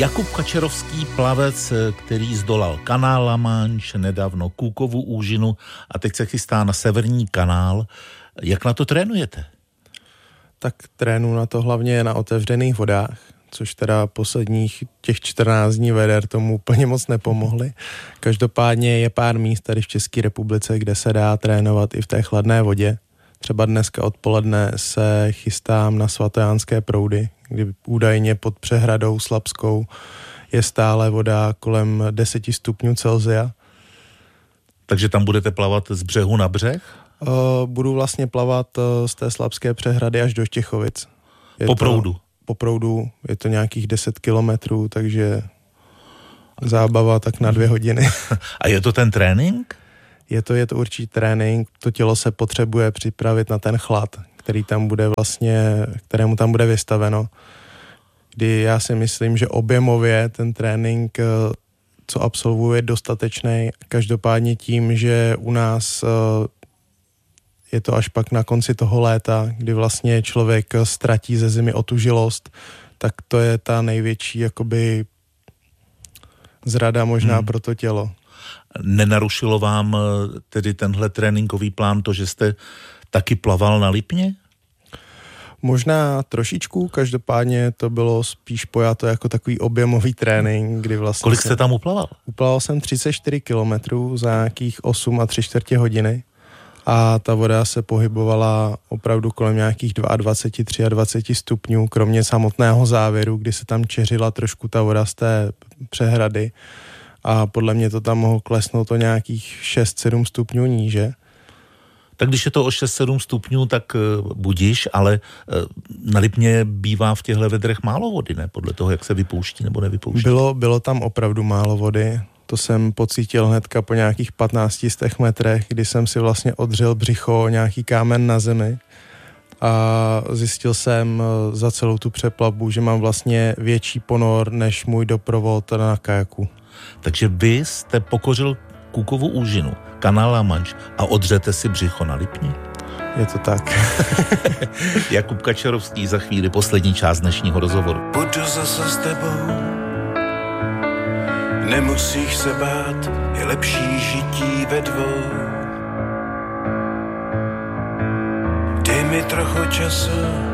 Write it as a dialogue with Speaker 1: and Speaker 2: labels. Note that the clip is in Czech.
Speaker 1: Jakub Kačerovský, plavec, který zdolal kanál La Manche, nedávno Cookovu úžinu a teď se chystá na Severní kanál. Jak na to trénujete?
Speaker 2: Tak trénu na to hlavně na otevřených vodách, což teda posledních těch 14 dní veder tomu úplně moc nepomohly. Každopádně je pár míst tady v České republice, kde se dá trénovat i v té chladné vodě. Třeba dneska odpoledne se chystám na Svatojánské proudy, kdy údajně pod přehradou Slabskou je stále voda kolem 10 stupňů Celsia.
Speaker 1: Takže tam budete plavat z břehu na břeh?
Speaker 2: Budu vlastně plavat z té Slabské přehrady až do Štěchovic.
Speaker 1: Po proudu?
Speaker 2: Po proudu, je to nějakých 10 kilometrů, takže zábava tak na 2 hodiny.
Speaker 1: A je to ten trénink?
Speaker 2: Je to určitý trénink, to tělo se potřebuje připravit na ten chlad, kterému tam bude vystaveno. Kdy já si myslím, že objemově ten trénink, co absolvuje, je dostatečný. Každopádně tím, že u nás je to až pak na konci toho léta, kdy vlastně člověk ztratí ze zimy otužilost, tak to je ta největší jakoby zrada možná pro to tělo.
Speaker 1: Nenarušilo vám tedy tenhle tréninkový plán to, že jste taky plaval na Lipně?
Speaker 2: Možná trošičku, každopádně to bylo spíš pojato jako takový objemový trénink, kdy vlastně...
Speaker 1: Kolik jste tam uplaval?
Speaker 2: Uplaval jsem 34 kilometrů za nějakých 8 a 3/4 hodiny a ta voda se pohybovala opravdu kolem nějakých 22, 23 stupňů, kromě samotného závěru, kdy se tam čeřila trošku ta voda z té přehrady a podle mě to tam mohlo klesnout o nějakých 6-7 stupňů níže.
Speaker 1: Tak když je to o 6-7 stupňů, tak budíš, ale na Lipně bývá v těchto vedrech málo vody, ne? Podle toho, jak se vypouští nebo nevypouští.
Speaker 2: Bylo tam opravdu málo vody. To jsem pocítil hnedka po nějakých 15 metrech, kdy jsem si vlastně odřel břicho, nějaký kámen na zemi a zjistil jsem za celou tu přeplavbu, že mám vlastně větší ponor než můj doprovod na kajaku.
Speaker 1: Takže vy jste pokořil Cookovu úžinu, kanál La Manche a odřete si břicho na Lipni?
Speaker 2: Je to tak.
Speaker 1: Jakub Kačerovský, za chvíli poslední část dnešního rozhovoru.
Speaker 3: Budu zase s tebou, nemusíš se bát, je lepší žití ve dvou. Dej mi trochu času,